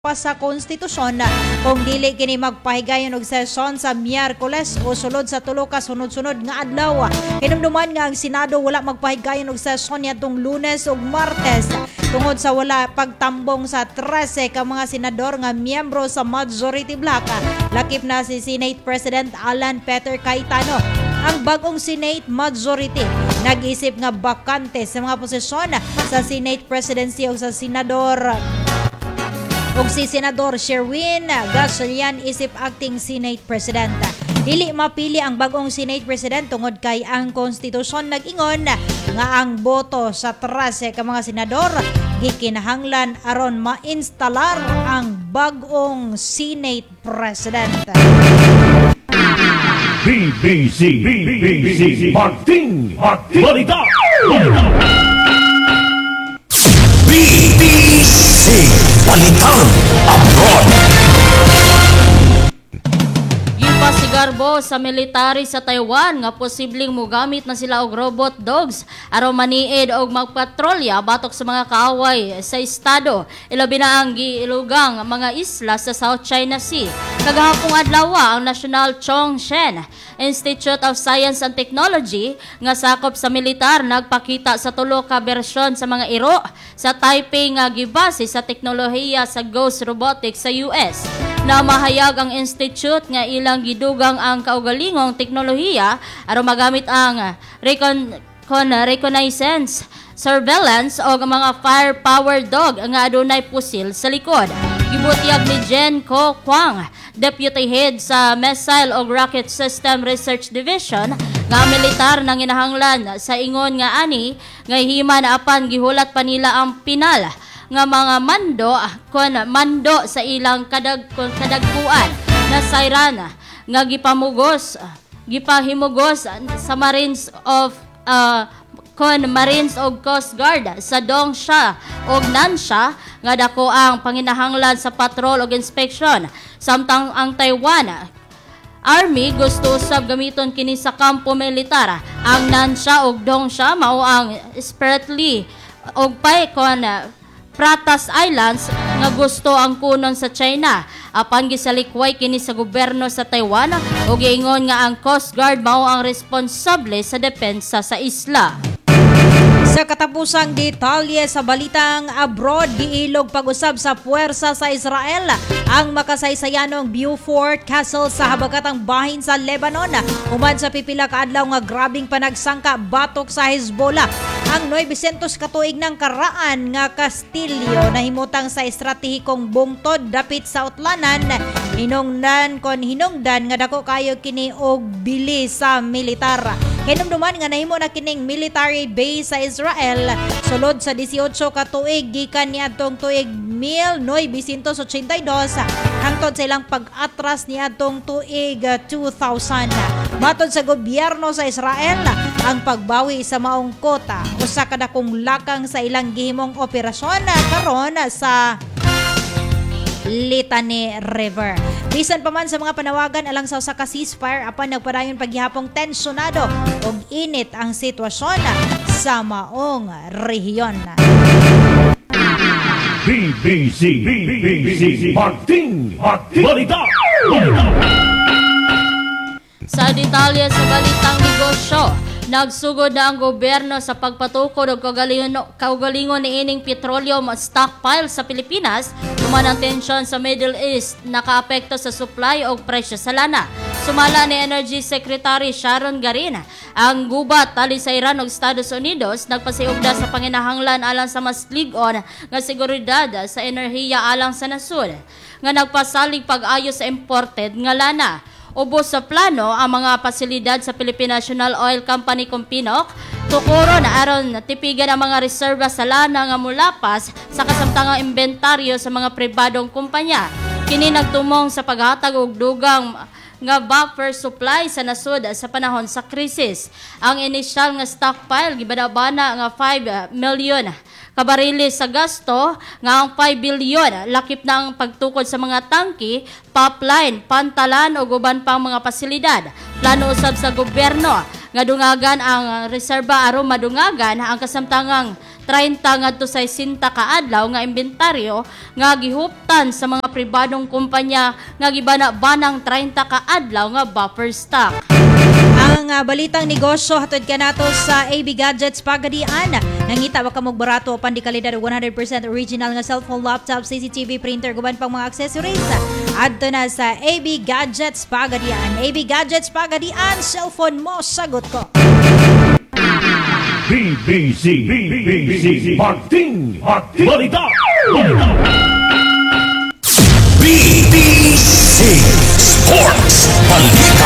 pa sa konstitusyon kung dili kini magpahigayon og sesyon sa Miyerkules o sulod sa tulo ka sunod-sunod nga adlaw. Hinumduman nga ang Senado wala magpahigayon og sesyon nitong Lunes ug Martes tungod sa wala pagtambong sa 13 ka mga senador nga miyembro sa majority bloc. Lakip na si Senate President Alan Peter Cayetano. Ang bagong Senate majority nag-isip nga bakante sa mga posisyon sa Senate presidency o sa senador. Ug si Senador Sherwin Gatchalian isip acting Senate President. Dili mapili ang bagong Senate President tungod kay ang konstitusyon nag-ingon nga ang boto sa 13 ka mga senador gikinahanglan aron ma-instalar ang bagong Senate President. BBC Martin Balita. BBC Balitang Abroad. Gipasigarbo sa military sa Taiwan nga posibleng mogamit na sila og robot dogs aron maniid og magpatrolya batok sa mga kaaway sa estado. Ilabi na ang giilugang mga isla sa South China Sea. Kagahapong adlaw ang National Chongqing Institute of Science and Technology nga sakop sa militar nagpakita sa tulo ka bersyon sa mga iro sa Taipei nga gibase sa teknolohiya sa Ghost Robotics sa US. Na mahayag ang institute nga ilang gidugang ang kaugalingong teknolohiya aron magamit ang reconnaissance, surveillance o mga fire-powered dog nga adunay pusil sa likod. Gibutyag ni Jen Ko Kwang, Deputy Head sa Missile o Rocket System Research Division, nga militar nang inahanglan sa ingon nga ani nga himan apan gihulat pa nila ang pinal nga mga mando sa ilang kadagkuan na sayran nga gipahimugos sa Marines og Coast Guard sa Dongsha og Nansha nga dako ang panginahanglan sa patrol ug inspection. Samtang ang Taiwan Army gusto usab gamiton kini sa kampo militar. Ang Nansha ug Dongsha mao ang Spratly og Pratas Islands nga gusto ang kunon sa China. Apan gisalikway kini sa gobyerno sa Taiwan ug giingon nga ang Coast Guard mao ang responsable sa depensa sa isla. Sa katapusang detalye sa balitang abroad, giilog pag-usab sa puwersa sa Israel ang makasaysayanong Beaufort Castle sa habagatang bahin sa Lebanon. Human sa pipila ka adlaw nga grabing panagsangka batok sa Hezbollah. Ang 900 katuig ng karaan nga kastilyo na himutang sa estratehikong bungtod dapit sa utlanan hinungdan nga dako kayo kini og bili sa militar. Hinumduman nga nahimo na kining military base sa Israel sulod sa 18 ka tuig gikan niadtong tuig 1982 hangtod sa ilang pag-atras niadtong tuig 2000. Matod sa gobyerno sa Israel, ang pagbawi sa maong kota usa ka dakong lakang sa ilang gihimong operasyon karon sa Litani River. Bisan pa man sa mga panawagan alang sa usa ka ceasefire apan nagpadayon paghihapong tensyonado ug init ang sitwasyon sa maong rehiyon. BBC Martin Balita. Sa detalye sa balitang negosyo, nagsugod na ang gobyerno sa pagpatukod og kaugalingon ni ining petroleum stockpile sa Pilipinas. Human ang tensyon sa Middle East nakaapekto sa supply o presyo sa lana. Sumala ni Energy Secretary Sharon Garin, ang gubat tali sa Iran ug Estados Unidos nagpasiugda sa panginahanglan alang sa mas lig-on nga seguridad sa enerhiya alang sa nasud nga nagpasalig pag-ayo sa imported nga lana. Ubos sa plano ang mga pasilidad sa Philippine National Oil Company Compinok tukuron aron tipigan ang mga reserba sa lana nga mulapas sa kasamtangang inventaryo sa mga pribadong kumpanya. Kini nagtumong sa paghatag og dugang nga buffer supply sa nasud sa panahon sa krisis. Ang initial nga stockpile gibadabana nga 5 million kabariles sa gasto nga ang 5 bilyon lakip na ang pagtukod sa mga tangki, pipeline, pantalan o uban pang mga pasilidad. Plano usab sa gobyerno nga dungagan ang reserba aron madungagan ang kasamtangang 30 ngadto sa 60 ka adlaw nga inventaryo nga gihuptan sa mga pribadong kumpanya nga gibana-banang 30 ka adlaw nga buffer stock. Ang balitang negosyo hatod ka nato sa AB Gadgets Pagadian. Nangita ba ka mong barato pan di kalidad 100% original nga cellphone, laptop, CCTV, printer, guban pang mga accessories. Adto na sa AB Gadgets Pagadian. AB Gadgets Pagadian, cellphone mo, sagot ko. BBC Parting Balita. BBC Sports Balita.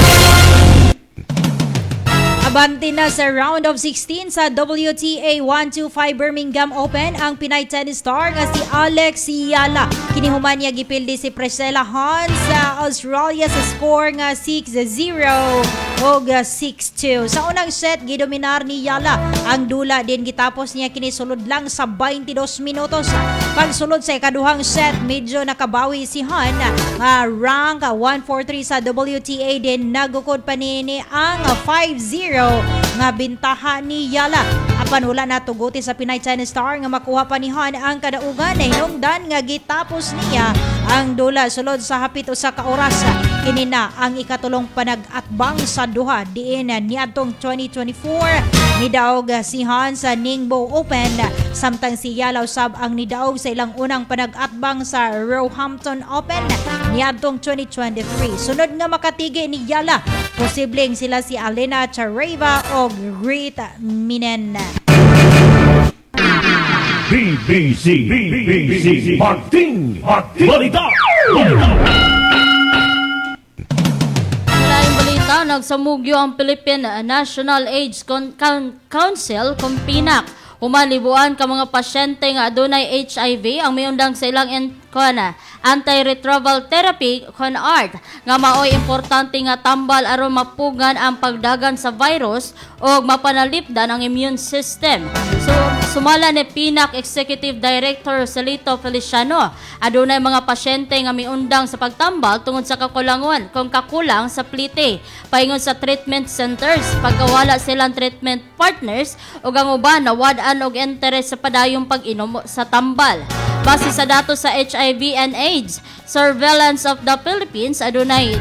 Abante na sa round of 16 sa WTA 125 Birmingham Open ang Pinay tennis star nga si Alex Yala. Kinihuman niya gipildi si Priscilla Hans sa Australia sa score nga 6-0 o 6-2. Sa unang set, gidominar ni Yala ang dula din gitapos niya kinisulod lang sa 22 minutos. Pagsulod sa ikaduhang set, medyo nakabawi si Han. Rank 143 sa WTA din nagukod pa nini ang 5-0 nga bintaha ni Yala. Apan wala natuguti sa Pinay tennis star nga makuha pa ni Han ang kadaugan hinungdan nga gitapos niya ang dula sulod sa hapit usa ka oras. Kini na ang ikatulong panag-atbang sa duha diin niadtong 2024 nidaog si Han sa Ningbo Open samtang si Yala usab ang nidaog sa ilang unang panag-atbang sa Roehampton Open niadtong 2023. Sunod nga makatigi ni Yala, posibleng sila si Alena Chareva o Greta Minen. BBC Parting Balita. Malayong balita, nagsamugyo ang Philippine National AIDS Council kung PNAC. Humalibuan ka mga pasyente nga adunay HIV ang miundang sa ilang antiretroviral therapy kon ART nga maoy importante nga tambal aron mapugan ang pagdagan sa virus o mapanalipdan ang immune system. So sumala ni PNAC Executive Director Celito Feliciano, adunay mga pasyente nga miundang sa pagtambal tungod sa kakulang sa plite paingon sa treatment centers pagkawala silang treatment partners ug ang uban nawad-an og interes sa padayong pag-inom sa tambal. Base sa datos sa HIV and AIDS Surveillance of the Philippines, adunay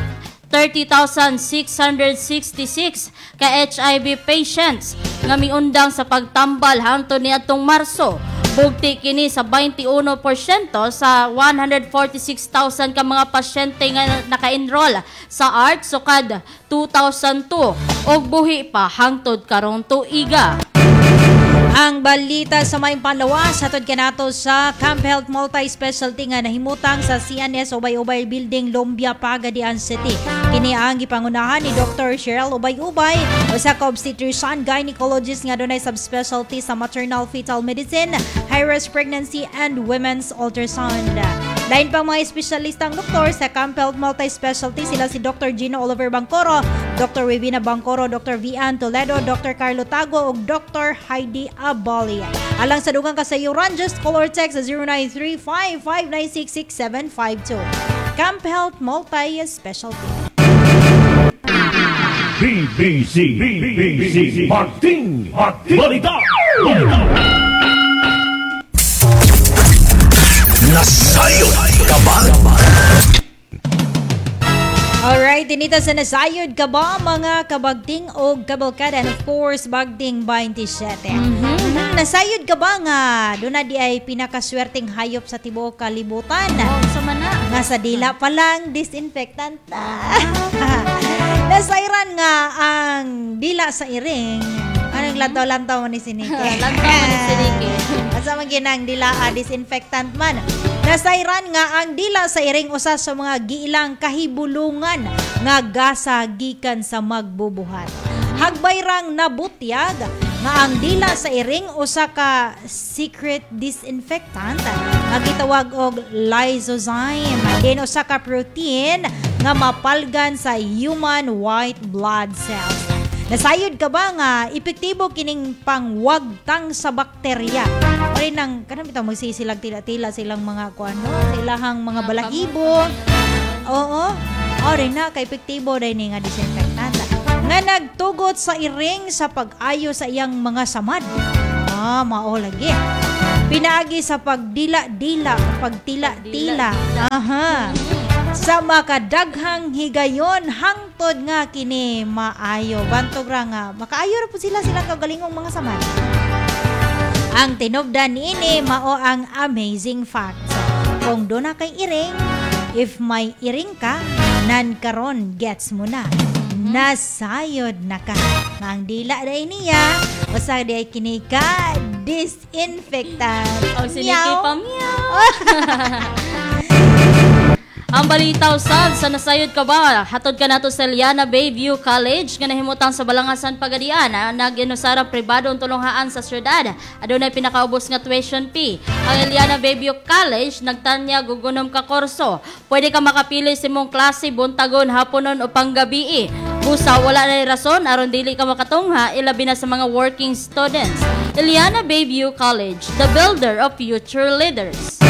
30,666 ka HIV patients nga miundang sa pagtambal hangtod niadtong Marso. Bugti kini sa 21% sa 146,000 ka mga pasyente nga naka-enroll sa ART sukad 2002 ug buhi pa hangtod karong tuiga. Ang balita sa may panlawas hatod kanato sa Camp Health Multi-Specialty nga nahimutang sa CNS Ubay-Ubay Building, Lumbia, Pagadian City. Kini ang gipangunahan ni Dr. Cheryl Ubay-Ubay, usa ka obstetrician gynecologist nga dunay subspecialty sa maternal fetal medicine, high-risk pregnancy and women's ultrasound. Lain pang mga espesyalistang doktor sa Camp Health Multi-Specialty sila si Dr. Gino Oliver Bangcoro, Dr. Webina Bangcoro, Dr. Vian Toledo, Dr. Carlo Tago ug Dr. Heidi Abali. Alang sa dugang kasayuran, just call or text sa 0935-596-6752. Camp Health Multi-Specialty. BBC Parting Balita. Nasayo Kabal. Alright, dinita sa nasayod ka ba mga kabagting o kabalkada? And of course, bagting 27. Nasayod ka ba nga doon na di ay pinakaswerteng hayop sa tibuok kalibutan? Sama na. Nga sa dila pa lang, disinfectant na. Nasayran nga ang dila sa iring. Anong lantaw-lantaw ni Sinike? Lantaw ni Sinike. Asa man ginang dila disinfectant man. Nasayran nga ang dila sa iring usa sa mga giilang kahibulungan nga gasa gikan sa magbubuhat. Hagbayrang nabutyag nga ang dila sa iring usa ka secret disinfectant nga gitawag og lysozyme. Din usa ka protein nga mapalgan sa human white blood cells. Nasayod ka ba nga epektibo kining pangwagtang sa bakterya? Ori nang kanang bitaw magsisilag tila-tila silang mga kuano, ilahang mga balahibo. Oo. Ori na kay epektibo dai nga disinfectant nga nagtugot sa iring sa pag-ayo sa iyang mga samad. Mao lagi. Pinaagi sa pagdila-dila, pagtila-tila. Aha. Sa makadaghang higayon hangtod nga kini maayo. Bantog ra nga makaayo ra po sila kagalingong mga samad. Ang tinubdan ini mao ang amazing facts. Kung do na kay iring, if may iring ka, nan karon gets mo na. Nasayod na ka. Ang dila day niya, basta day kini ka disinfectant. O siniki pa meow. Ang balita usab sa nasayod ka ba? Hatod ka nato sa Eliana Bayview College nga nahimutang sa Balangasan Pagadian nag-inusara pribadong tulonghaan sa syudad. Adunay pinakaubos nga tuition fee. Ang Eliana Bayview College nagtanya gugunom ka kurso. Pwede ka makapili sa imong klase buntagon, haponon o panggabii. Busa wala na rason aron dili ka makatungha ilabi na sa mga working students. Eliana Bayview College, the builder of future leaders.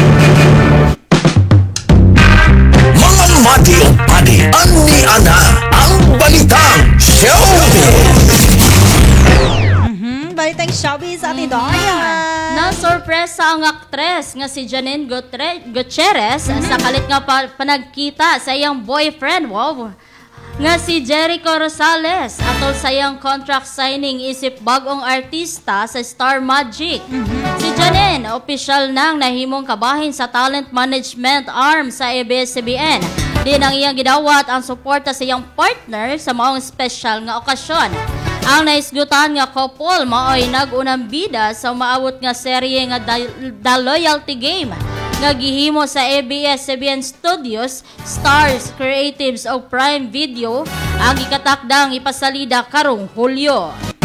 Mati o padi, ani ana, ang balitang showbiz. Balitang showbiz at Daya. Na-sorpresa ang aktres nga si Janine Gutierrez sa kalit nga panagkita sa iyang boyfriend. Wow! Nga si Jericho Rosales atol sa iyang contract signing isip bagong artista sa Star Magic. Si Janine, opisyal nang nahimong kabahin sa talent management arm sa ABS-CBN. Din ang iyang gidawat ang suporta sa iyang partner sa maong special nga okasyon. Ang naisgutan nga couple mao'y nag-unang bida sa maawot nga serye nga The Loyalty Game nga gihimo sa ABS-CBN Studios, Stars Creatives o Prime Video ang ikatakdang ipasalida karong Hulyo.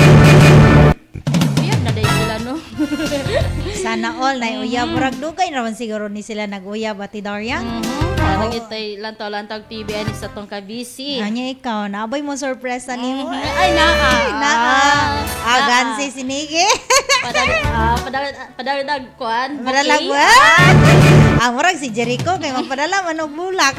Ayan na day sila no. Sana all na uyab murag dugay naman siguro ni sila nag-uyab at Daria. Parang itay lantaw-lantaw TV ani sa tong kabisi. Anya ikaw, naabay mo sorpresa nimo. Ay Agan si Sinigi. Padadag kuan. Padalagwan. Murag si Jericho kay magpadala man og bulak.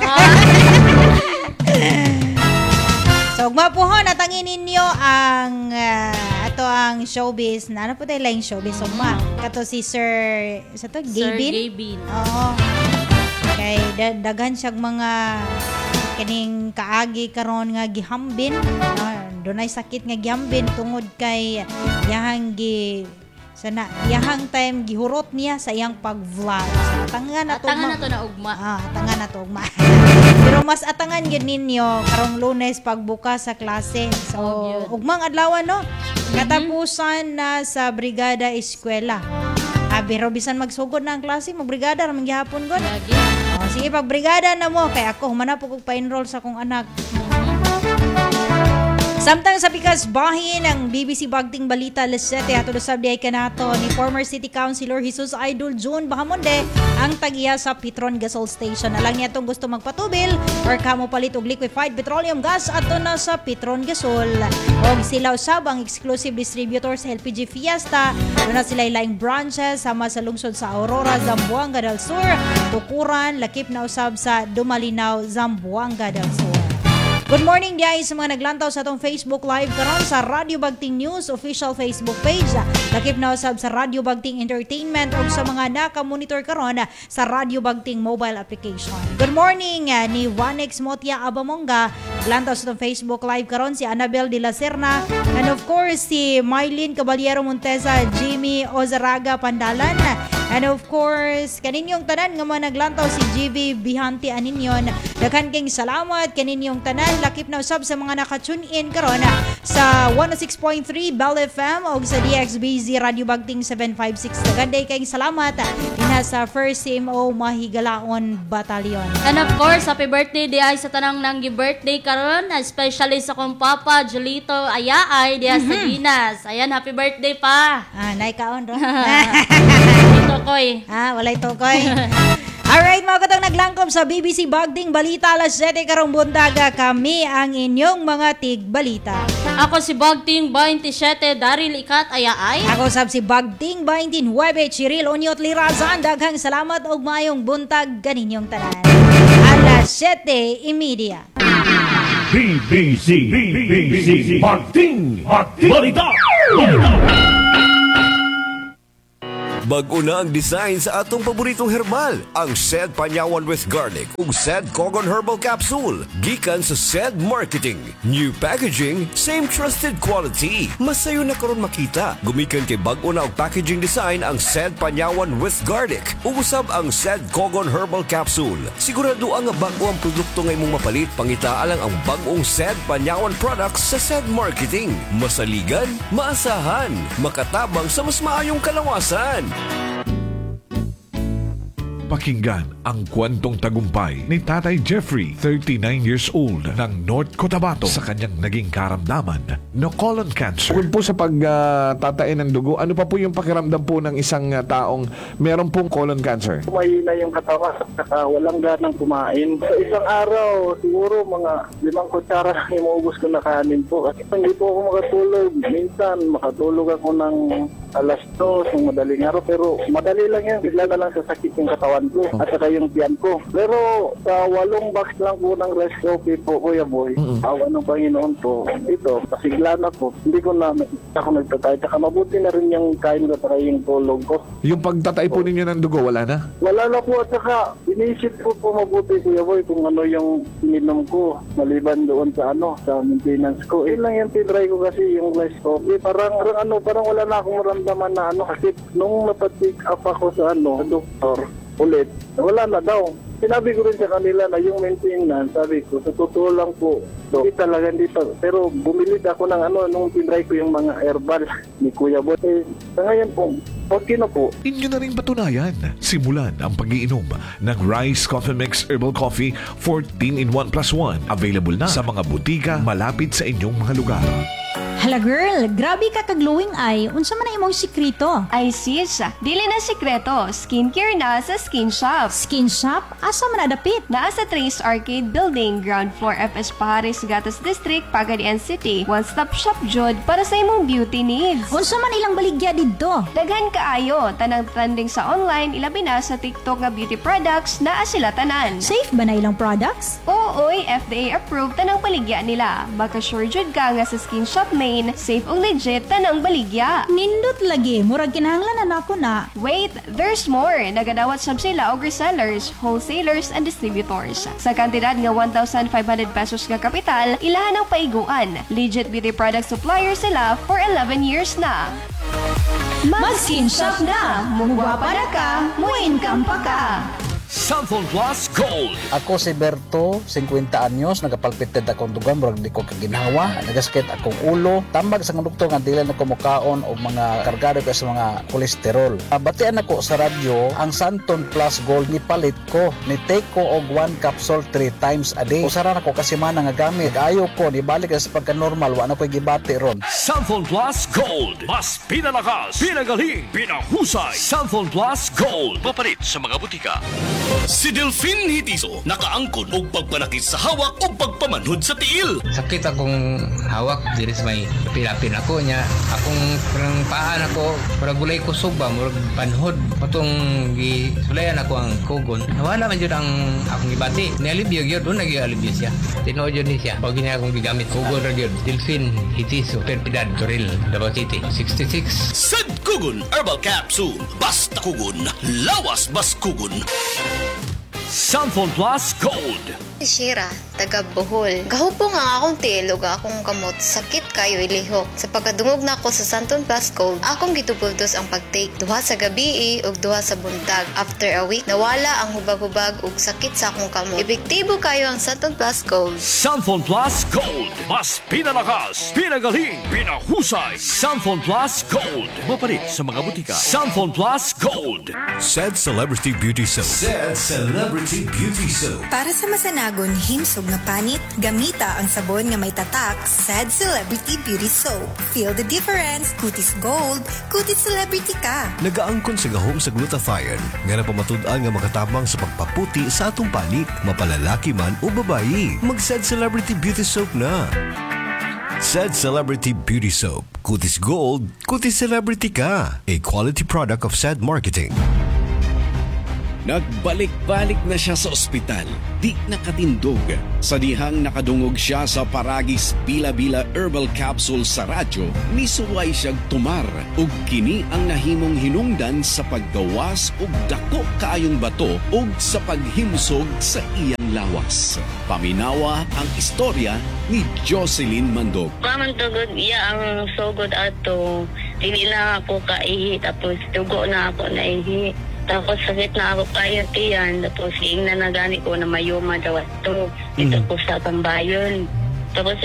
So, mapuhon at angin ninyo ang ato ang showbiz na ano po tayo lang showbiz so kato si Sir Gabin. Oo. Kay daghan siyang mga kining kaagi karon nga gihambin. Dunay sakit nga gihambin tungod kay yahang yahang time gihurot niya sa iyang pag-vlog. So, atangan na to na ugma. Atangan na to ugma. Pero mas atangan gid ninyo karong Lunes pagbukas sa klase. So, ugmang adlaw no. Katapusan na sa Brigada Eskwela. Pero bisan magsugod na ang klase, magbrigada ra man gihapon gud. Sige pagbrigada na mo kay ako humanap og pa-enroll sa akong anak. Samtang sa pikas bahin ng BBC Bagting Balita alas 7 atol usab diay kanato ni former City Councilor Jesus Idol June Bahamonde ang tagiya sa Petron Gasol Station. Alang niya itong gusto magpatubil or kamo palit og liquefied petroleum gas ato na sa Petron Gasol. Og sila usab ang exclusive distributor sa LPG Fiesta. Doon na sila ilaing branches sama sa lungsod sa Aurora, Zamboanga del Sur, Tukuran, lakip na usab sa Dumalinaw, Zamboanga del Sur. Good morning guys sa mga naglantaw sa atong Facebook Live karon sa Radio Bagting News official Facebook page. Lakip na usab sa Radio Bagting Entertainment o sa mga naka-monitor karon sa Radio Bagting mobile application. Good morning ni Vanex Motia Abamonga. Naglantaw sa atong Facebook Live karon si Annabel de la Serna and of course si Mylene Caballero Montesa, Jimmy Ozaraga Pandalan. And of course, kaninyong tanan nga mga naglantaw si GB Bihanti Aninyon. Daghan kayong salamat kaninyong tanan. Lakip na usab sa mga naka-tune in karon sa 106.3 Bell FM o sa DXBZ Radio Bagting 756. Daghan kayong salamat ina sa 1st CMO Mahigalaon Batalyon. And of course, happy birthday di ay sa tanang nang birthday karon, especially sa kong papa Julito Ayaay di sa Ginas. Ayan, happy birthday pa. Naikaon ro. Tokoy. Walay tokoy. Alright mga katang naglangkom sa BBC Bagting Balita alas 7 karong buntaga. Kami ang inyong mga tig-balita. Ako si Bagting 27 Daryl Ikat Ayaay. Ako sab si Bagting 29 Chiril Onyot Lirazan. Daghang salamat og maayong buntag kaninyong tanan. Alas 7:30. BBC Bagting Balita. Bag-o na ang design sa atong paboritong herbal, ang Sed Panyawan with Garlic ug Sed Cogon Herbal Capsule. Gikan sa Sed Marketing. New packaging, same trusted quality. Masayo na karon makita. Gumikan kay bag-o na og packaging design ang Sed Panyawan with Garlic ug usab ang Sed Cogon Herbal Capsule. Sigurado ang bag-o ang produkto nga imong mapalit, pangitaa lang ang bag-ong Sed Panyawan products sa Sed Marketing. Masaligan, maasahan, makatabang sa mas maayong kalawasan. Pakinggan ang kwentong tagumpay ni Tatay Jeffrey, 39 years old, ng North Cotabato sa kanyang naging karamdaman na colon cancer. Bukod po sa pagtatain ng dugo, ano pa po yung pakiramdam po ng isang taong meron pong colon cancer? Mahina yung katawan at walang ganang kumain. Sa isang araw, siguro mga 5 kutsara lang yung maubos ko na kanin po. Kasi hindi po ako makatulog. Minsan, makatulog ako ng alas 2 ng madaling araw. Pero madali lang yan. Bigla na lang sasakit yung katawan ko at saka yung tiyan ko. Pero sa 8 box lang po ng rice coffee po, Kuya Boy, awa ng Panginoon po, ito, pasigla na po. Hindi ko na ako nagtatay. Saka mabuti na rin yung kain ko at yung tulog ko. Yung pagtatay po ninyo ng dugo, wala na? Wala na po at saka inisip ko po mabuti, Kuya Boy, kung ano yung ininom ko maliban doon sa sa maintenance ko. Yun lang yung tinry ko kasi yung rice coffee. Parang wala na akong maramdaman na kasi nung napatik up ako sa doktor ulit, wala na daw. Sinabi ko rin sa kanila na yung maintenance, sabi ko, sa totoo lang po, hindi talaga hindi pa. Pero bumili ako ng nung tinry ko yung mga herbal ni Kuya Boy. Sa ngayon po, okay na po. Inyo na rin patunayan. Simulan ang pag-iinom ng Rice Coffee Mix Herbal Coffee 14 in 1 plus 1. Available na sa mga butika malapit sa inyong mga lugar. Hala girl, grabe ka kag-glowing eye. Unsa man na imong sikrito? Ay sis, dili na sikreto. Skincare na sa Skin Shop. Skin shop? Asa man nadapit? Naa sa Trace Arcade Building, ground floor FS Pahares, Gatas District, Pagadian City. One-stop shop jud para sa imong beauty needs. Unsa man ilang baligya didto? Daghan kaayo, tanang trending sa online, ilabi na sa TikTok nga beauty products naa sila tanan. Safe ba na ilang products? Ooy, FDA approved tanang baligya nila. Baka sure jud ka nga sa Skin Shop main, safe ug legit tanang baligya. Nindot lagi, murag kinahanglan na ako na. Wait, there's more. Nagadawat sab sila og resellers, wholesalers, and distributors. Sa kantidad nga 1,500 pesos nga kapital, ilahan ang paiguan. Legit beauty product supplier sila for 11 years na. Mag-Skin Shop na! Mugwapa na ka, mo-income pa ka! Sample Plus Gold. Ako si Berto, 50 anyos, nagapalpited akong dugan, murag di ko kaginawa, nagaskit akong ulo, tambag sa doktor nga dili na ko mukaon og mga kargado ko sa mga kolesterol. Batian ako sa radyo, ang Santon Plus Gold ni palit ko, ni take ko og 1 capsule 3 times a day. Usaran ako kasi man nga gamit, ayaw ko ni balik sa pagka-normal, wa na ko'y gibati ron. Sample Plus Gold. Mas pinalakas, pinagaling, pinahusay. Sample Plus Gold. Papalit sa mga butika. Si Delphine Hitiso, nakaangkon og pagpanakit sa hawak o pagpamanhod sa tiil. Sakit akong hawak, diri sa may pilapin ako niya. Akong parang paan ako, para gulay kusog ba, murag panhod. Patong gisulayan ako ang kugon. Nawala man yun ang akong ibati. Nialibyo yun, doon nag-ialibyo siya. Tinood yun siya. Pag niya akong gigamit, kugon rin yun. Delphine Hitiso, Perpidad, Toril, Davao City, 66. Sed Kugon Herbal Capsule. Basta kugon, lawas bas kugon. Sample Plus Gold. Si Shira, taga Bohol. Gahupo nga akong tiil ug akong kamot, sakit kayo ilihok. Sa pagkadungog na ako sa Santon Plus Gold, akong gitubultos ang pagtake duha sa gabi ug duha sa buntag. After a week, nawala ang hubag-hubag ug sakit sa akong kamot. Epektibo kayo ang Santon Plus Gold. Sample Plus Gold. Mas pinalakas, pinagaling, pinahusay. Sample Plus Gold. Mapalit sa mga butika. Sample Plus Gold. Sed Celebrity Beauty Soap. Sed Celebrity Beauty Soap. Para sa masanagon himsog nga panit, gamita ang sabon nga may tatak, Sed Celebrity Beauty Soap. Feel the difference, kutis gold, kutis celebrity ka. Nagaangkon sa gahom sa glutathione nga napamatud-an nga makatabang sa pagpaputi sa atong panit, mapalalaki man o babayi. Mag-Sed Celebrity Beauty Soap na. Sed Celebrity Beauty Soap. Kutis gold, kutis celebrity ka. A quality product of Sed Marketing. Nagbalik-balik na siya sa ospital, di nakatindog. Sa dihang nakadungog siya sa Paragis Bila-Bila Herbal Capsule sa radyo, misuway siyang tumar ug kini ang nahimong hinungdan sa paggawas ug dako kaayong bato ug sa paghimsog sa iyang lawas. Paminawa ang istorya ni Jocelyn Mandog. Pamantugod iya ang sugod ato, dili na ako kaihi, tapos dugo na ako naihi. Tapos sakit na ako kayo tiyan, tapos na nagani ko na mayuma daw ato. Dito ko sa Tambayon. Tapos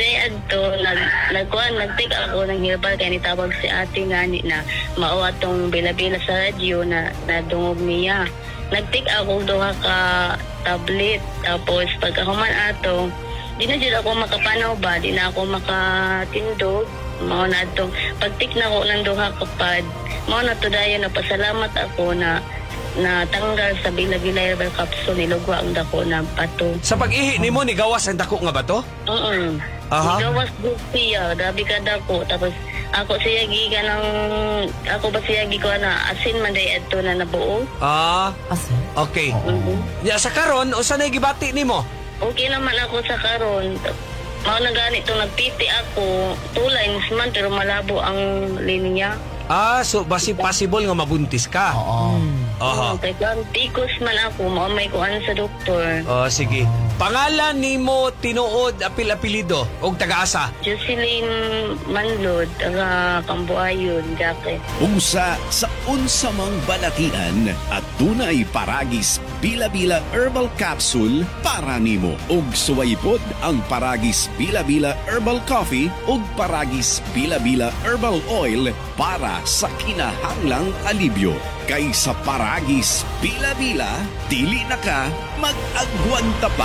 nagtik ako ng herbal kaya nitawag si ate ngani na mao atong bila-bila sa radyo na nadungog niya. Nagtik ako duha ka tablet. Tapos pagkahuman ato, di na dyan ako makapanaw ba, di na ako makatindog. Mao na atong pagtik na ko ng duha ka pad. Mao na to dayon na pasalamat ako na tanggal sa Bila-Bila Herbal Capsule, nilugwa ang dako ng bato. Sa pag-ihi ni mo, nigawas ang dako nga bato? Aha. Nigawas siya, grabe ka dako. Tapos ako siya giga ng, ako ba siya giga na asin man day adto na nabuo. Asin? Okay. Ya, sa karon, o saan gibati ni mo? Okay naman ako sa karon. Mao na ganito, nagpiti ako, 2 lines man, pero malabo ang linya. So basi possible nga mabuntis ka? Oo. Kaya tikos man ako, maumay ko ano sa doktor. Sige. Pangalan ni mo tinuod apil-apilido o taga-asa? Jocelyn Manlod, taga Cambuayon, Jacket. Unsa sa unsamang balatian at tunay Paragis Bila-Bila Herbal Capsule para nimo. Ug suwaypod ang Paragis Bila-Bila Herbal Coffee ug Paragis Bila-Bila Herbal Oil para sa kinahanglang alibyo. Kay sa Paragis Bila-Bila, dili na ka mag-agwanta pa.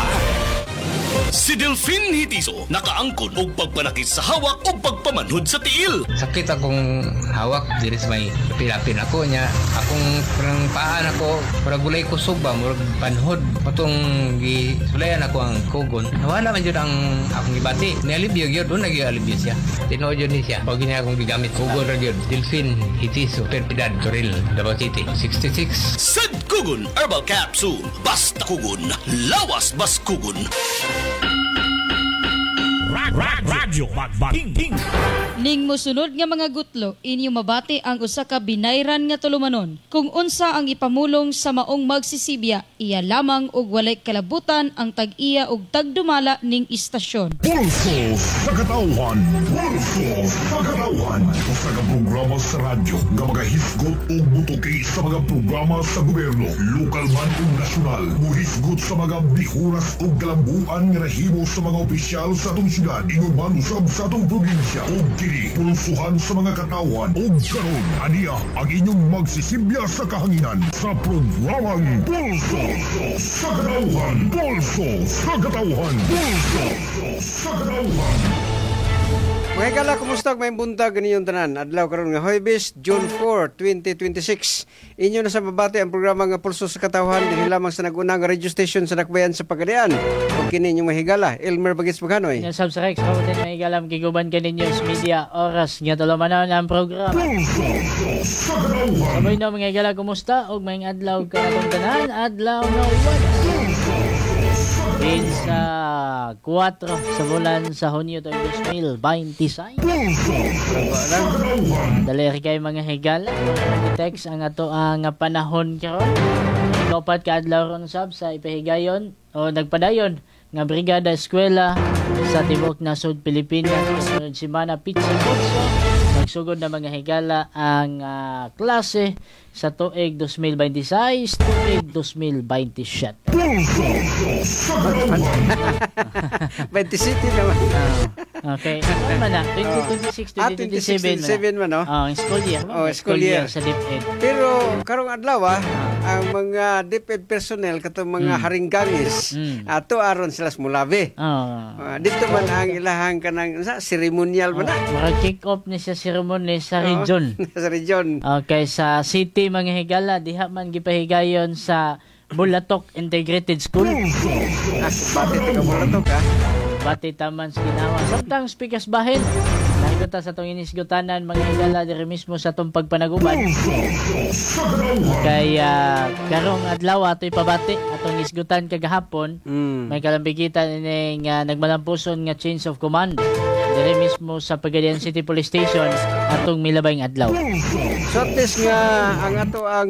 Si Delfin Hitiso nakaangkon og pagpanakit sa hawak o pagpamanhod sa tiil. Sakit akong hawak, diri sa may pilapin ako niya. Akong parang paan ako, parang gulay kusog ba, murag panhod. Patong sulayan ako ang kugon. Nawala man yun ang akong ibati. Nialibyo yun, doon nag-ialibyo siya. Tinood yun niya. Pag niya akong gigamit, kugon rin yun. Delfin Hitiso, Perpidad, Toril, Davao City, 66. Sed Kugon Herbal Capsule. Basta kugon, lawas bas kugon. Radyo Magbating. Ning mosunod nga mga gutlo, inyo mabati ang usa ka binayran nga tulumanon. Kung unsa ang ipamulong sa maong magsisibya, iya lamang og walay kalabutan ang tag-iya og tagdumala ning istasyon. Pulso sa katauhan. Pulso sa katauhan. Usa ka programa sa radyo nga magahisgot o butuki sa mga programa sa gobyerno, lokal man o nasyonal. Muhisgot sa mga bihuras o galambuan nga nahimo sa mga opisyal sa atong syudad, ingon man usab sa atong probinsya. O kini, pulsuhan sa mga katawan. O karon, aniya ang inyong magsisibya sa kahanginan sa programang Pulso sa katauhan. Pulso sa katauhan. Pulso sa katauhan. Mga kala, kumusta? May buntag ganyan tanan. Adlaw karon nga Huwebes, June 4, 2026. Inyo na sa babati ang programa nga Pulso sa Katauhan din lamang sa nagunang radio station sa Nakbayan sa Pagadian. O kini inyong mahigala, Elmer Bagets Maganoy. Yung subscribe sa kamutin mahigalam kiguban ka ninyo media oras nga tulumanon ang programa. Pulso sa Katauhan. Sabay na mga higala, kumusta? O may adlaw ka akong tanan. Adlaw na uwan. Din sa 4 sa bulan sa Hunyo 2026. Dali kay mga higala. I-text ang ato ang panahon karon. Ikapat ka adlaw ron sab sa ipahigayon o nagpadayon nga brigada eskwela sa tibok nasod Pilipinas sunod semana Pitsi Kurso. Nagsugod na mga higala ang klase sa tuig 2026, tuig 2027. 27 naman. Okay. Ano man na? 2026, 2027 man, no? School year. School year sa DepEd. Pero, karong adlaw, ang mga DepEd personnel, katong mga haringgangis, ato aron sila mulabi. Dito man ang ilahang kanang ceremonial man na. Maka-kick off ni sa ceremony sa region. Sa region. Okay, sa city, mga higala, diha man gipahigayon sa Bulatok Integrated School. Bati taga Bulatok, Bati taman sa ginawa. Samtang speakers bahin. Isiguta sa itong inisgutanan mga higala diri mismo sa itong pagpanaguban. Kaya karong adlaw ato'y pabati atong isgutan kagahapon. May kalambigitan ining nagmalampuson nga change of command diri mismo sa Pagadian City Police Station atong milabay nga adlaw. So at least nga ang ato ang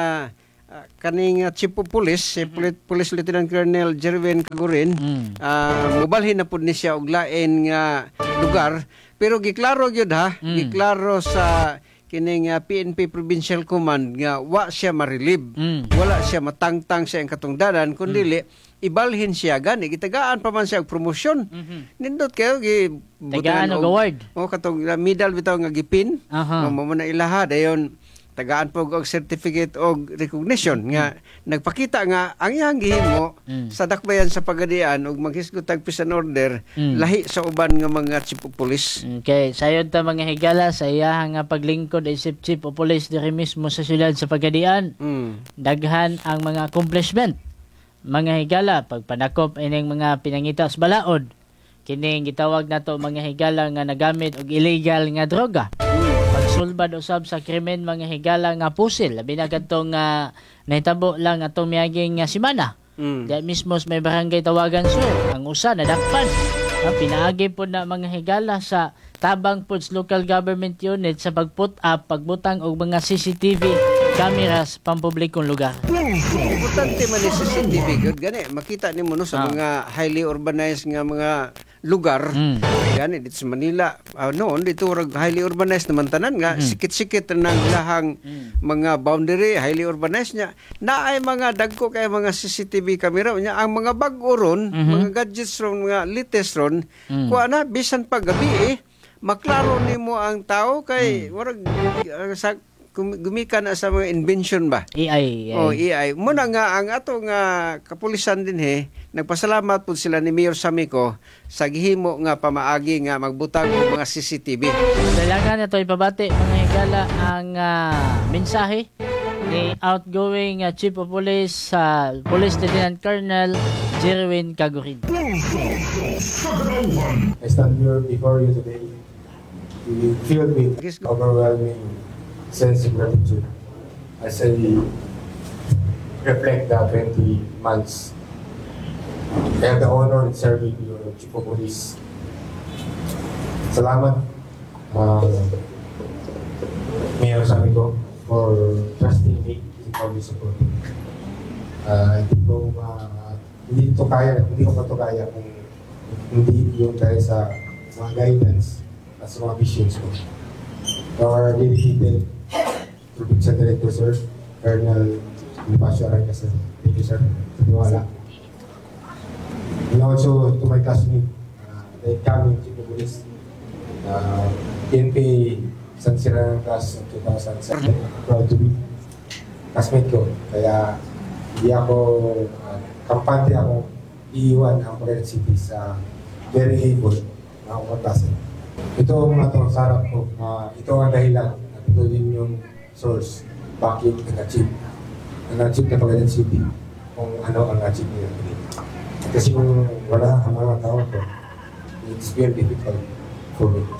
kaning Chief of Police, si Police Lieutenant Colonel Jerwin Cagurin, mobalhin na pud ni siya og lain nga lugar, pero giklaro gyud giklaro sa kining PNP Provincial Command nga wa siya ma-relieve. Wala siya matangtang sa iyang katungdanan kundi ibalhin siya gani gitagaan pa man siya og promosyon. Nindot kayo tagaan og award. Katong medal bitaw nga gipin. Mo na ilaha dayon tagaan po og certificate og recognition nga nagpakita nga ang iyang gihimo sa dakbayan sa Pagadian og maghisgot tag peace and order lahi sa uban nga mga chief of police. Okay, sayod ta mga higala sa iya nga paglingkod isip chief of police diri mismo sa syudad sa Pagadian. Daghan ang mga accomplishment. Mga higala pagpanakop ining mga pinangita sa balaod. Kining gitawag nato mga higala nga nagamit og illegal nga droga. Pagsulbad usab sa krimen mga higala nga pusil labi na kadtong nahitabo lang atong miaging semana. Diya mismo may barangay Tawagan Sur ang usa nadakpan. Pinaagi po na mga higala sa Tabang Foods Local Government Unit sa pagbutang og mga CCTV cameras pampublikong lugar. Importante man ni CCTV good gani makita nimo no sa mga highly urbanized nga mga lugar. Gani dito sa Manila. Noon dito highly urbanized naman tanan nga sikit-sikit nang lahang mga boundary highly urbanized nya. Naay mga dagko kay mga CCTV camera nya ang mga bag-o ron, mga gadgets ron, mga latest ron, kuha na bisan pa gabi maklaro nimo ang tao kay warag sa gumikan na sa mga invention ba? AI. AI. Muna nga ang ato nga kapulisan din nagpasalamat po sila ni Mayor Samico sa gihimo nga pamaagi nga magbutang og mga CCTV. Kailangan na ito ipabati mga higala ang mensahe ni outgoing Chief of Police Police Lieutenant Colonel Jerwin Cagurin. I stand here before you today filled with overwhelming sense of gratitude as I reflect the 20 months I have the honor of serving your Chief of Police. Salamat Mayor Samico for trusting me for this support. Hindi ko pa ito kaya kung hindi yung dahil sa mga guidance at sa mga visions ko. Our dedicated Provincial Director, sir, Colonel Bonifacio Araya, sir. Thank you, sir. Tiwala. And also to my classmate, the incoming Chief of Police, PNP San Sirano class of 2007. Proud to be classmate ko. Kaya hindi ako, kampante ako, iiwan ang Pagadian City sa very able na kumatasin. Ito ang mga itong sarap ko. Ito ang dahilan at ito din yung source bakit nag-achieve na Pagadian City kung ano ang achieve nila. Kasi kung wala ang mga tao ko, it's very difficult for me.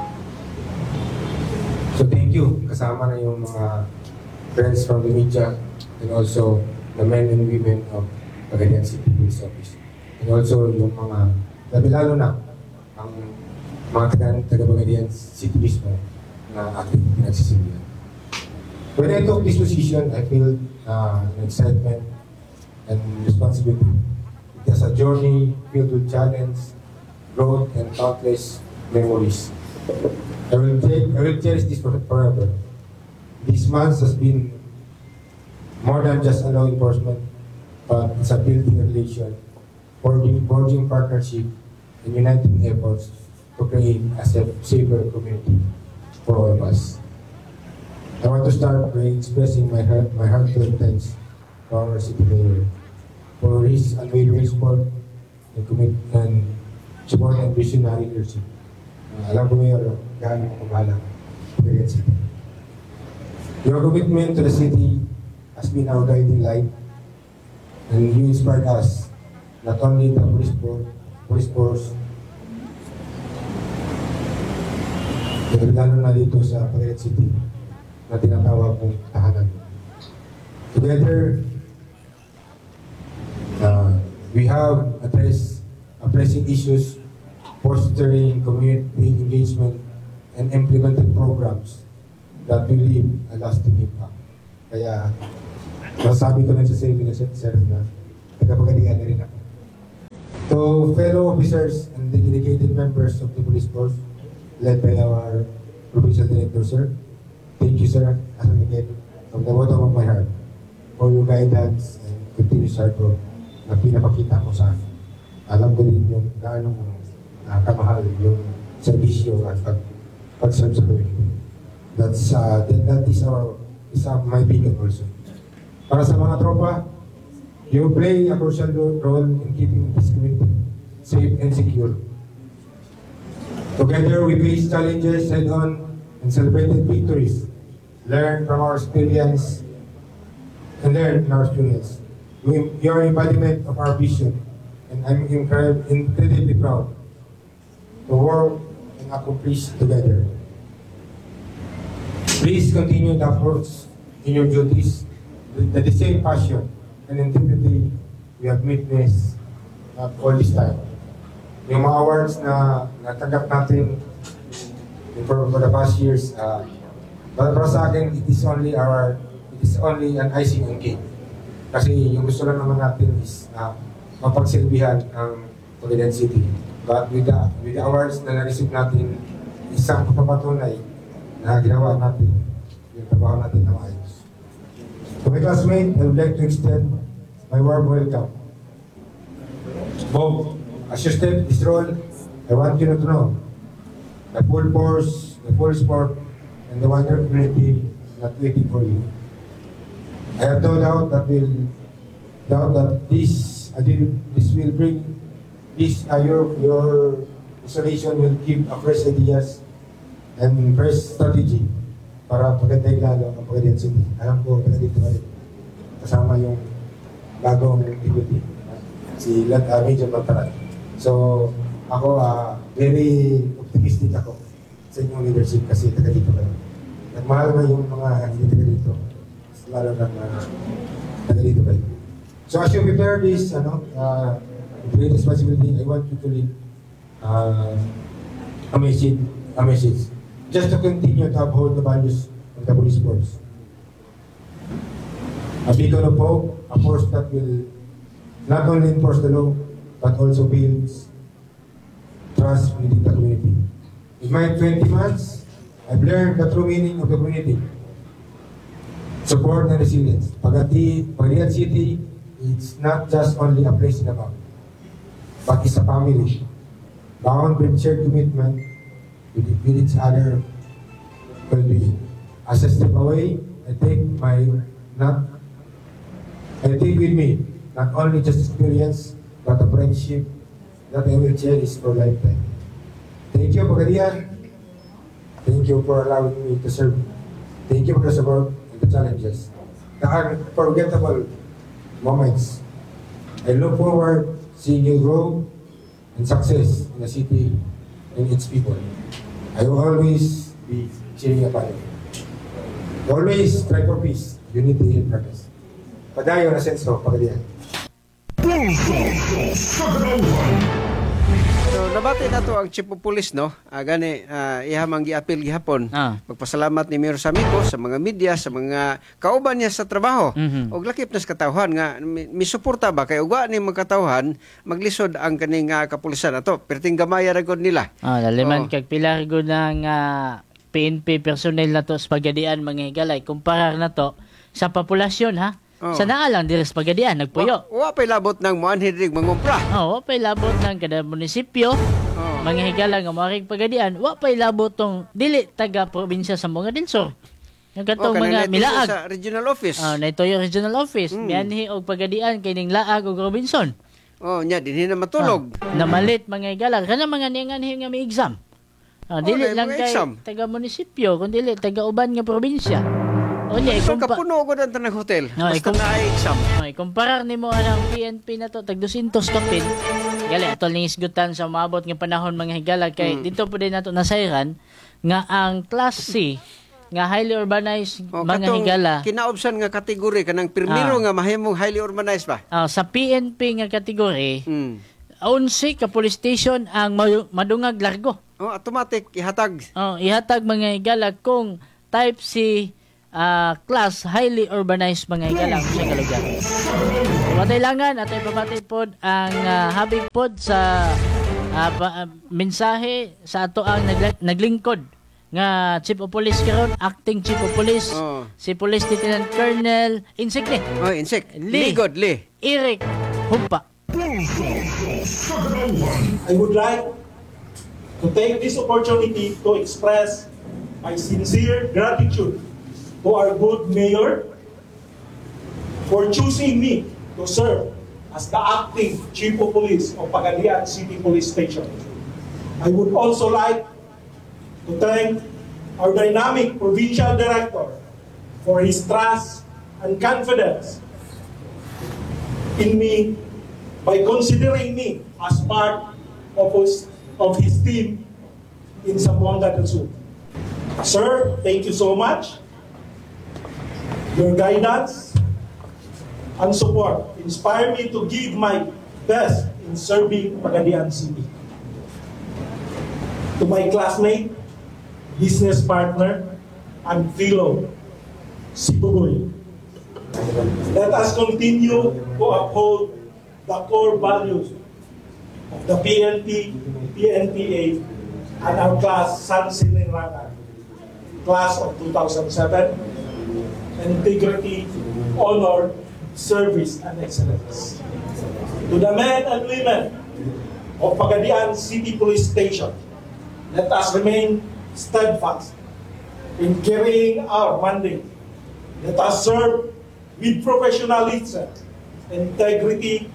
So thank you. Kasama na yung mga friends from the media and also the men and women of Pagadian City Police Office. And also yung mga, lalo na ang mga taga-Pagadian City mismo na ating pinagsisibihan. When I took this position, I feel an excitement and responsibility. It was a journey filled with challenge, growth, and countless memories. I will cherish this forever. These months has been more than just a law enforcement, but it's a building relation, forging partnership, and uniting efforts to create a safer community for all of us. I want to start by expressing my heartfelt thanks to our city mayor for his unwavering support and commitment, support and visionary leadership. Alam ko Mayor, gaano ko mahal ang Pagadian City. Your commitment to the city has been our guiding light, and you inspired us, not only the police force, lalo na dito sa Cagayan City na tinatawag kong tahanan. Together, we have addressed pressing issues, fostering community engagement, and implemented programs that will leave a lasting impact. Kaya, masasabi ko lang sa sarili na sir na tagapagalian na rin ako. To fellow officers and the dedicated members of the police force, led by our provincial director, sir, thank you, sir, as again, from the bottom of my heart, for your guidance and continuous hard work na pinapakita mo sa akin. Alam ko din yung gaano kamahal yung serbisyo at pag-serve sa community. That is my opinion also. Para sa mga tropa, you play a crucial role in keeping this community safe and secure. Together, we face challenges head-on and celebrated victories. Learn from our experience and learn from our experience. You are embodiment of our vision, and I'm incredibly proud to work and accomplish together. Please continue the efforts in your duties with the same passion and integrity we have witnessed all this time. Yung mga awards na natanggap natin for the past years, para sa akin, it is only an icing on cake. Kasi yung gusto lang naman natin is mapagsilbihan ang Cagayan City. But with the awards na na-receive natin, isang papatunay na ginawa natin yung trabaho natin na maayos. To my classmate, I would like to extend my warm welcome. Bob, as you step this role, I want you to know the full force, the full support, and the wonderful community not waiting for you. I have no doubt that this will bring your installation will give a fresh ideas and fresh strategy para pagdating lalo ang Cagayan City. Alam ko, dito na rin. Kasama yung bagong deputy, si Major Montaran. So, ako, very optimistic ako sa inyong leadership kasi taga dito kayo. Nagmahal na yung mga hindi taga dito. Lalo na taga dito kayo. So, as you prepare this, great responsibility, I want you to leave a message. Just to continue to uphold the values of the police force. A beacon of hope, a force that will not only enforce the law, but also builds trust within the community. In my 20 months, I've learned the true meaning of the community. Support and resilience. Cagayan City, it's not just only a place in a map, but it's a family, bound with shared commitment with each other well-being. As I step away, I take with me not only just experience, but a friendship that I will cherish for lifetime. Thank you, Cagayan. Thank you for allowing me to serve. Thank you for the support and the challenges, the unforgettable moments. I look forward seeing you grow and success in the city and its people. I will always be cheering upon you. Always strive for peace, unity, and progress. Padayon na senso, Cagayan. So, nabati na to ang Chief of Police, no? Ihamang gi-appeal gihapon. Magpasalamat ni Mayor Samico sa mga media, sa mga kauban niya sa trabaho. Og lakip na sa katawhan nga, misuporta ba? Kaya ugwa ni magkatawhan, maglisod ang kaning kapulisan na to. Perting gamaya na gud nila. Laliman kag pilar gud ng PNP personnel na to sa Pagadian, mga higalay. Kumparar na to sa populasyon, ha? Sa naalang diri sa Pagadian, nagpuyo. Wa pay labot ng muanhirig mangumpra. Wa pay labot ng kada munisipyo. Mga higala nga maring Pagadian, wa pay labot tong dili taga probinsya sa mga Dilsor. Nagkatong mga milaag sa regional office. Naitoyo regional office. Biyanhi og Pagadian kining Laag ug Robinson. Nya dinhi na matulog. Namalit mga higala kana mga nianganhi nga may exam. Dili lang kay taga munisipyo, kun dili taga uban nga probinsya. Kapuno ko ng tanang hotel. Basta na exam. Kumparar ni mo ang PNP na to, tag 200 kapin. Gali atol ning isgutan sa maabot nga panahon mga higala kay dito po din nato nasayran nga ang Class C nga highly urbanized mga katong higala kinaopsan nga kategory kanang primero nga mahimong highly urbanized ba? sa PNP nga kategory 11 ka police station ang madungag largo. Automatic ihatag. Ihatag mga higala kung type C class highly urbanized mga higala sa kalugar. Matailangan at ipapatay pod ang habig pod sa mensahe sa ato ang naglingkod nga Chief of Police karon, acting Chief of Police, si Police Lieutenant Colonel Insigne. Ligod Lee. Eric Humpa. I would like to take this opportunity to express my sincere gratitude to our good mayor for choosing me to serve as the acting Chief of Police of Pagadian City Police Station. I would also like to thank our dynamic provincial director for his trust and confidence in me by considering me as part of his team in Zamboanga del Sur. Sir, thank you so much. Your guidance and support inspire me to give my best in serving Pagadian City. To my classmate, business partner, and fellow Sibugoy, let us continue to uphold the core values of the PNP, PNPA, and our class San Sininrangan, class of 2007, integrity, honor, service, and excellence. To the men and women of Pagadian City Police Station, let us remain steadfast in carrying our mandate. Let us serve with professionalism, integrity,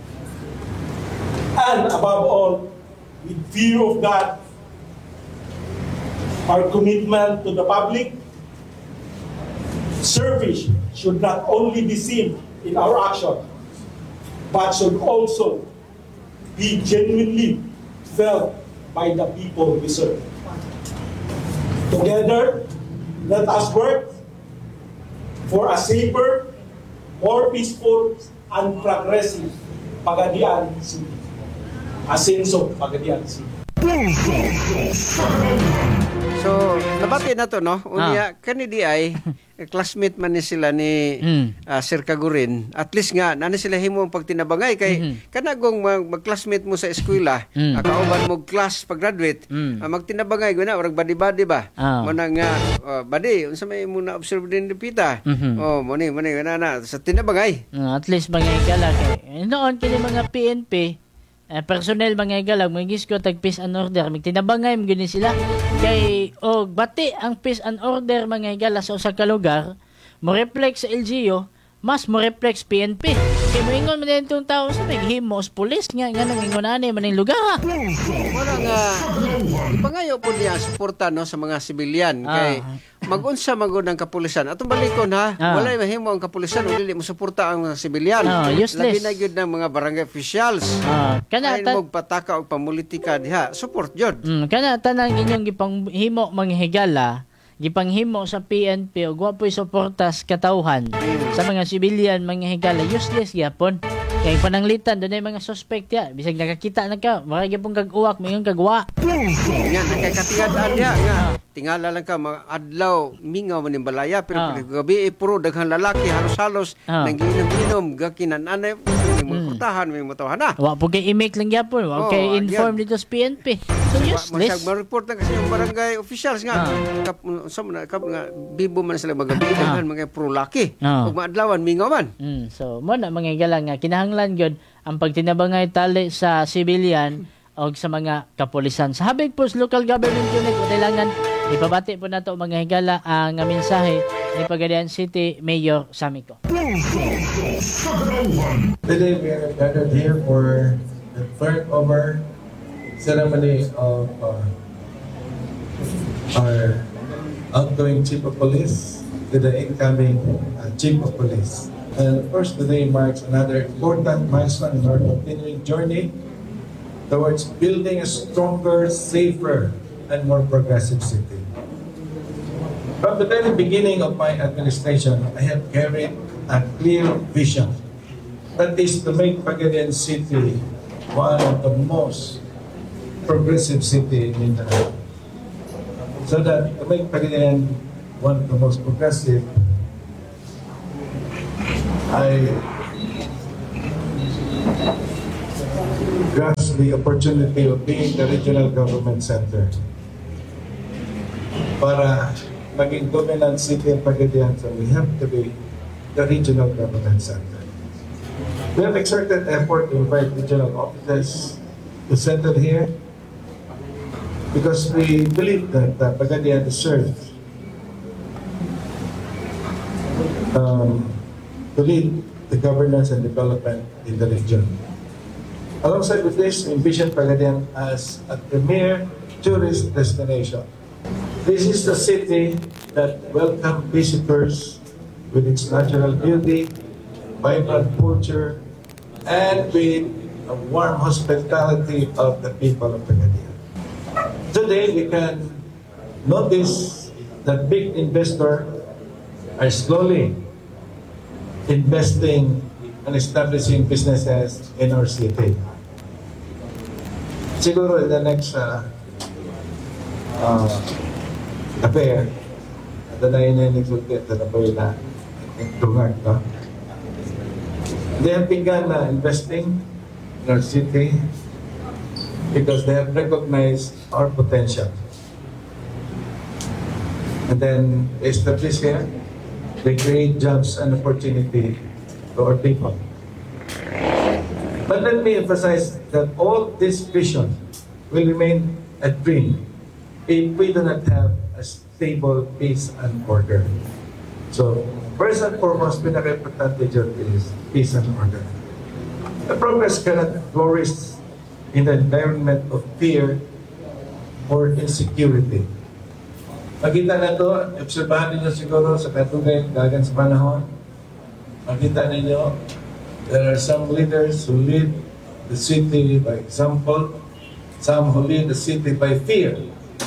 and above all, with fear of God. Our commitment to the public service should not only be seen in our action, but should also be genuinely felt by the people we serve. Together, let us work for a safer, more peaceful, and progressive Pagadian City. Asenso, Pagadian City. So, nabati na to, no? Unya, kanidi ay, classmate man ni sila ni Sir Kagurin. At least nga, nani sila himo ang pagtinabangay. Kay, kanagong mag-classmate mo sa eskwela, kauban mo class pag-graduate, magtinabangay, guna, orag badi-badi ba? Muna nga, badi, unsa may muna observe din ni Pita. Muni, na, sa tinabangay. At least mga igala kay, noon kini mga PNP, personnel mga igalag magis ko tag peace and order magtinabangay mo gini sila kay og bati ang peace and order mga igala sa usa ka lugar mo reflect sa LGU mas mo reflect PNP kay moingon man din tong tao sa naghimo sa pulis nga nang ingonani man ning lugar wala nga pangayo po niya suporta no sa mga sibilyan kay mag-unsa magud ang kapulisan atong balikon ha walay mahimo ang kapulisan ug dili mo suporta ang mga sibilyan labi na gyud ng mga barangay officials kana mo pataka og pamulitika diha support jud kana tanang inyong gipanghimo mga higala gipanghimo sa PNP og wa po'y suportas katawhan sa mga sibilyan mga higala useless gyapon kay pananglitan dunay mga suspect ya bisag nakakita na ka mara gyapon kag uwak mayon kag wa yan nakakatingad diha nga tingala lang ka mga adlaw mingaw man ning balaya pero gabi puro daghang lalaki halos-halos nangiinom-inom gakinananay magkurtahan may matawahan na wa po kay imake lang gyapon wa kay inform dito sa PNP so useless ma-report na kasi yung barangay officials nga nga bibo man sila magabi daghan mga pro laki ug maadlawan mingaw man so mo na mga igala nga kinahanglan gyud ang pagtinabangay tali sa civilian o sa mga kapulisan. Sa Habig Post Local Government Unit, kailangan ipabati po na ito mga higala ang mensahe ni Pagadian City Mayor Samico. Today we are gathered here for the turnover ceremony of our outgoing Chief of Police to the incoming Chief of Police. And of course, today marks another important milestone in our continuing journey towards building a stronger, safer, and more progressive city. From the very beginning of my administration, I have carried a clear vision. That is to make Pagadian City one of the most progressive city in Mindanao. So that to make Pagadian one of the most progressive, I grasp the opportunity of being the regional government center para maging dominant city ng Pagadian, so we have to be the regional government center. We have exerted effort to invite regional offices to settle here because we believe that Pagadian deserves to lead the governance and development in the region. Alongside with this, we envision Pagadian as a premier tourist destination. This is the city that welcomes visitors with its natural beauty, vibrant culture, and with a warm hospitality of the people of Pagadian. Today, we can notice that big investors are slowly investing and establishing businesses in our city. Siguro in the next affair, ito na yun yung nagsulti, ito na po yun na tungag, no? They have begun investing in our city because they have recognized our potential. And then they establish here, they create jobs and opportunity to our people. But let me emphasize that all this vision will remain a dream if we do not have a stable peace and order. So, first and foremost, pinaka-importante dyan is peace and order. The progress cannot flourish in the environment of fear or insecurity. Makita na ito, obserbahan ninyo siguro sa katugay, dagan sa panahon. Makita ninyo, there are some leaders who lead the city by example, some who lead the city by fear.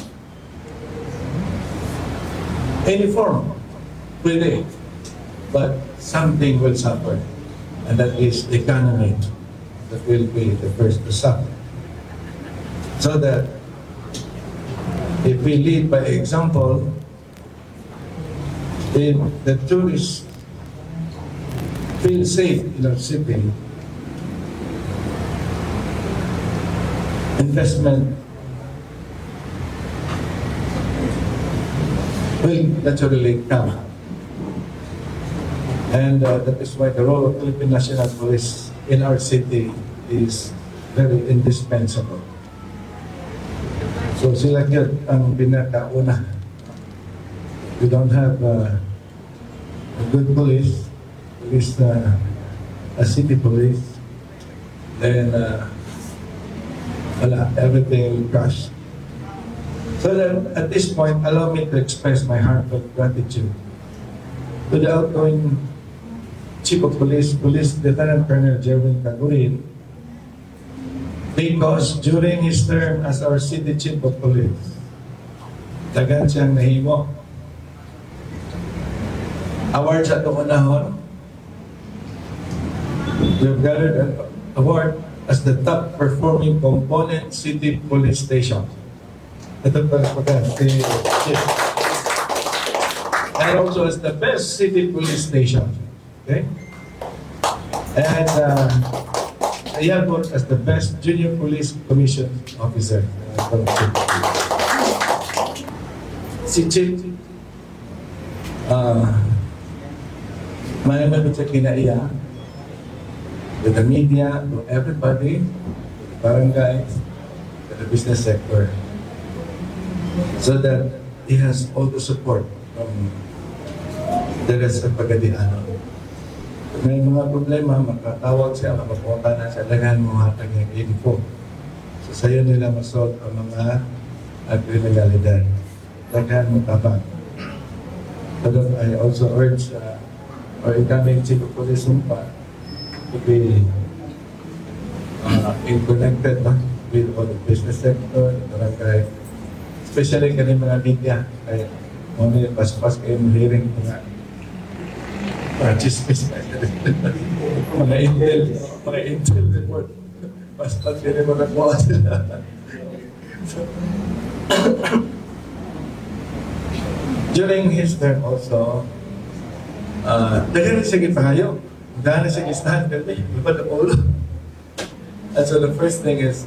Any form, really, but something will suffer, and that is the economy that will be the first to suffer. So that if we lead by example, then the tourists feel safe in our city. Investment will naturally come. And that is why the role of Philippine National Police in our city is very indispensable. So sila yun ang pinakauna. We don't have a good police, a city police, then everything will crash. So then, at this point, allow me to express my heartfelt gratitude to the outgoing Chief of Police, Lieutenant Colonel Jerwin Cagurin, because during his term as our City Chief of Police, dagan siyang nahimo. Award sa tumunahon, we've gathered an award as the top performing component city police station. Ito pala si Chief. And also as the best city police station. Okay? And Ayabot as the best junior police commission officer. Si Chief, malaman sa kinaiya, with the media, to everybody, barangays, to the business sector, so that he has all the support from the rest of Pagadiano. Kung may mga problema, makatawag siya, makapunta na siya, lagahan mo hatag ng info. So sa'yo nila masolve ang mga kriminalidad. Lagahan mo tabang. So that I also urge our incoming Chief of Police Sumpa to be connected with all the business sector, the barangay, especially kaning mga media. Kaya mo na yung pas-pas kayo mo hearing mga chismis mga intel report. Pas-pas kayo mo nakuha sila. During his term also, dahil sige pa kayo. Dahil sige stand, pero iba na ulo. And so the first thing is,